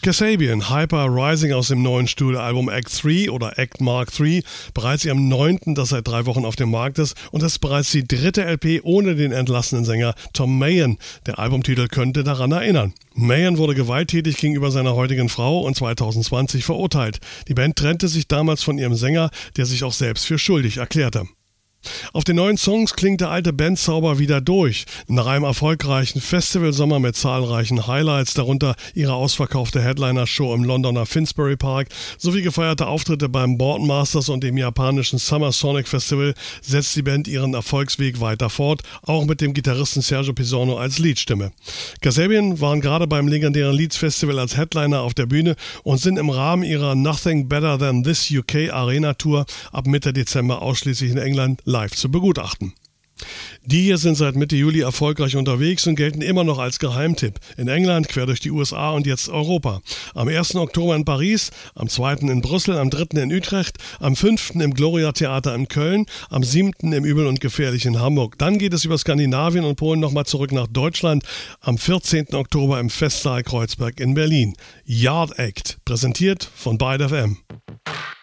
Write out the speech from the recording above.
Kasabian, Hyper Rising aus dem neuen Studioalbum Act 3 oder Act Mark 3, bereits ihrem 9., das seit 3 Wochen auf dem Markt ist, und das ist bereits die 3. LP ohne den entlassenen Sänger Tom Mayen. Der Albumtitel könnte daran erinnern. Mayen wurde gewalttätig gegenüber seiner heutigen Frau und 2020 verurteilt. Die Band trennte sich damals von ihrem Sänger, der sich auch selbst für schuldig erklärte. Auf den neuen Songs klingt der alte Bandzauber wieder durch. Nach einem erfolgreichen Festivalsommer mit zahlreichen Highlights, darunter ihre ausverkaufte Headliner-Show im Londoner Finsbury Park sowie gefeierte Auftritte beim Boardmasters und dem japanischen Summer Sonic Festival, setzt die Band ihren Erfolgsweg weiter fort, auch mit dem Gitarristen Sergio Pisorno als Leadstimme. Kasabian waren gerade beim legendären Leeds Festival als Headliner auf der Bühne und sind im Rahmen ihrer Nothing Better Than This UK Arena Tour ab Mitte Dezember ausschließlich in England live zu begutachten. Die hier sind seit Mitte Juli erfolgreich unterwegs und gelten immer noch als Geheimtipp. In England, quer durch die USA und jetzt Europa. Am 1. Oktober in Paris, am 2. in Brüssel, am 3. in Utrecht, am 5. im Gloria Theater in Köln, am 7. im Übel und Gefährlich in Hamburg. Dann geht es über Skandinavien und Polen nochmal zurück nach Deutschland. Am 14. Oktober im Festsaal Kreuzberg in Berlin. Yard Act, präsentiert von Byte FM.